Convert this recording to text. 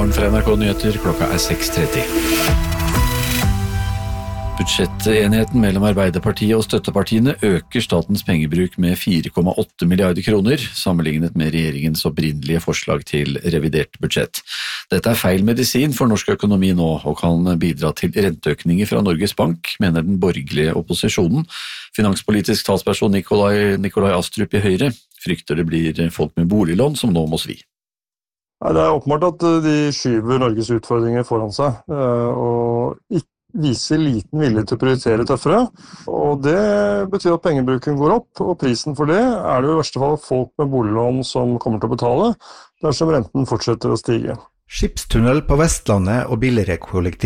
morgen fra NRK Nyheter, klokka 6:30. Budsjettenigheten mellom Arbeiderpartiet og støttepartiene øker statens pengebruk med 4,8 milliarder kroner, sammenlignet med regjeringens opprinnelige forslag til revidert budsjett. Dette feil medisin for norsk økonomi nå, og kan bidra til renteøkninger fra Norges Bank, mener den borgerlige opposisjonen. Finanspolitisk talsperson Nikolai Astrup i Høyre frykter det blir folk med boliglån som nå må svi. Det åpenbart at de skyver Norges utfordringer foran seg, og ikke viser liten vilje til å prioritere tøffere, og det betyr at pengebruken går opp, og prisen for det det jo i verste fall folk med boliglån som kommer til å betale, dersom renten fortsetter å stige. Skipstunnel på Vestlandet og billigere kollektiv